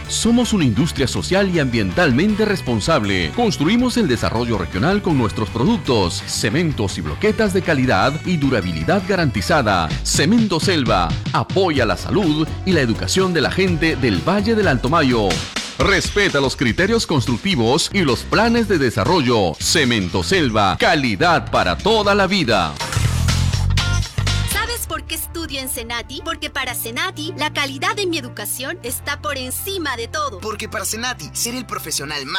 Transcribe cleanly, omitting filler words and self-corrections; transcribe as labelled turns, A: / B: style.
A: Somos una industria social y ambientalmente responsable. Construimos el desarrollo regional con nuestros productos, cementos y bloquetas de calidad y durabilidad garantizada. Cemento Selva apoya la salud y la educación de la gente del Valle del Alto Mayo. Respeta los criterios constructivos y los planes de desarrollo. Cemento Selva, calidad para toda la vida.
B: ¿Sabes por qué estudio en Senati? Porque para Senati, la calidad de mi educación está por encima de todo.
C: Porque para Senati, ser el profesional más